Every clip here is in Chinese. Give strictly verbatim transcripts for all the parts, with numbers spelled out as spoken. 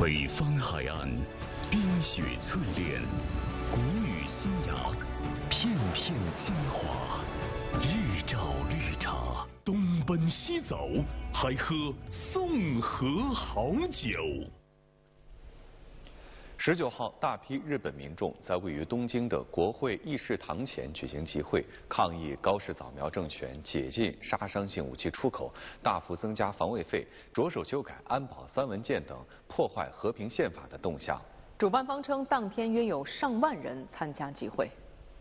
北方海岸，冰雪淬炼，谷雨新芽，片片精华，日照绿茶，东奔西走，还喝宋河好酒。 十九号，大批日本民众在位于东京的国会议事堂前举行集会，抗议高市早苗政权解禁杀伤性武器出口、大幅增加防卫费、着手修改安保三文件等破坏和平宪法的动向。 主办方称，当天约有上万人参加集会。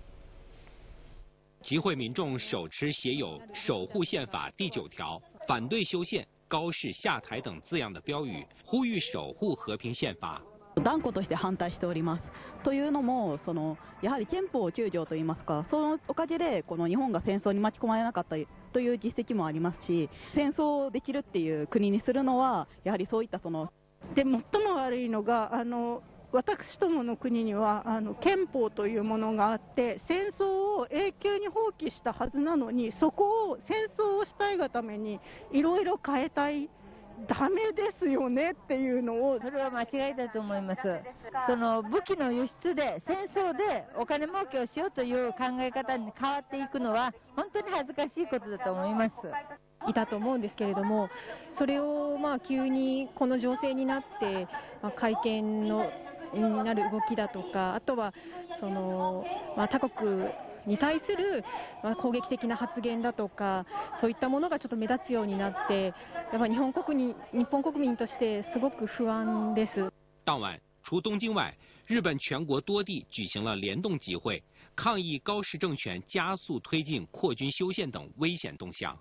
集会民众手持写有“守护宪法”第九条、反对修宪、高市下台等字样的标语，呼吁守护和平宪法。 断固として反対しております。というのも、そのやはり憲法きゅう条といいますか、そのおかげでこの日本が戦争に巻き込まれなかったという実績もありますし、戦争できるっていう国にするのはやはりそういったその。 で最も悪いのがあの。私どもの国にはあの憲法というものがあって戦争を永久に放棄したはずなのにそこを戦争をしたいがためにいろいろ変えたいダメですよねっていうのをそれは間違いだと思います。その武器の輸出で戦争でお金儲けをしようという考え方に変わっていくのは本当に恥ずかしいことだと思います。 いたと思うんですけれども、それをまあ急にこの情勢になって、まあ、会見のになる動きだとか、あとはその、まあ、他国に対する、まあ、攻撃的な発言だとか、そういったものがちょっと目立つようになって、やっぱ日本国民日本国民としてすごく不安です。 当晚，除东京外，日本全国多地举行了联动集会，抗议高市政权加速推进扩军修宪等危险动向。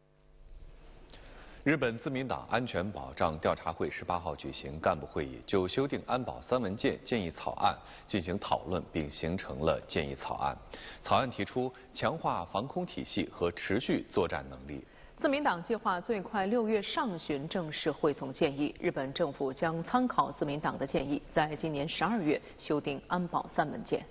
日本自民党安全保障调查会十八号举行干部会议，就修订安保三文件建议草案进行讨论，并形成了建议草案。草案提出强化防空体系和持续作战能力。 自民党计划最快六月上旬正式汇总建议，日本政府将参考自民党的建议，在今年十二月修订安保三文件。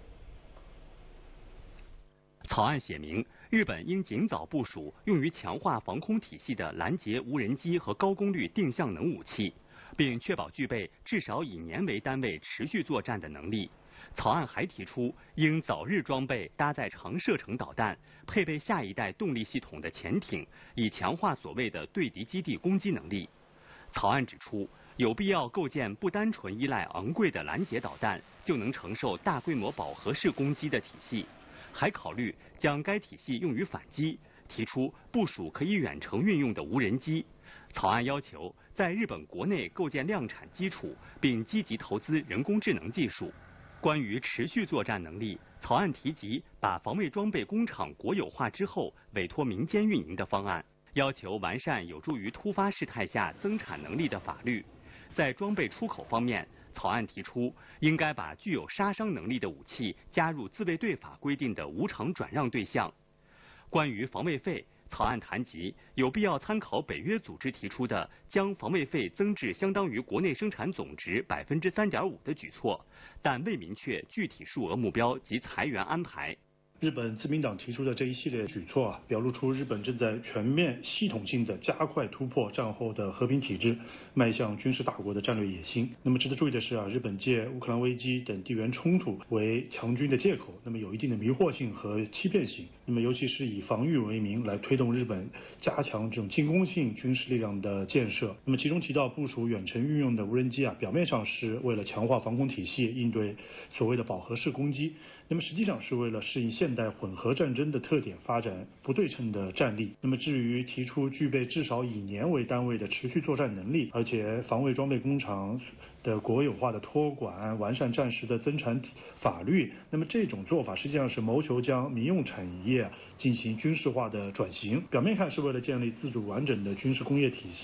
草案写明，日本应尽早部署用于强化防空体系的拦截无人机和高功率定向能武器，并确保具备至少以年为单位持续作战的能力。草案还提出，应早日装备搭载长射程导弹、配备下一代动力系统的潜艇，以强化所谓的对敌基地攻击能力。草案指出，有必要构建不单纯依赖昂贵的拦截导弹就能承受大规模饱和式攻击的体系。还考虑将该体系用于反击，提出部署可以远程运用的无人机。草案要求在日本国内构建量产基础，并积极投资人工智能技术。关于持续作战能力，草案提及把防卫装备工厂国有化之后委托民间运营的方案，要求完善有助于突发事态下增产能力的法律。在装备出口方面，草案提出，应该把具有杀伤能力的武器加入自卫队法规定的无偿转让对象。关于防卫费，草案谈及有必要参考北约组织提出的将防卫费增至相当于国内生产总值百分之三点五的举措，但未明确具体数额目标及裁员安排。 日本自民党提出的这一系列举措啊，表露出日本正在全面系统性的加快突破战后的和平体制，迈向军事大国的战略野心。那么值得注意的是啊，日本借乌克兰危机等地缘冲突为强军的借口，那么有一定的迷惑性和欺骗性。那么尤其是以防御为名来推动日本加强这种进攻性军事力量的建设。那么其中提到部署远程运用的无人机啊，表面上是为了强化防空体系，应对所谓的饱和式攻击。那么实际上是为了适应现代混合战争的特点，发展不对称的战力。那么至于提出具备至少以年为单位的持续作战能力，而且防卫装备工厂的国有化的托管，完善战时的增产法律，那么这种做法实际上是谋求将民用产业进行军事化的转型，表面看是为了建立自主完整的军事工业体系。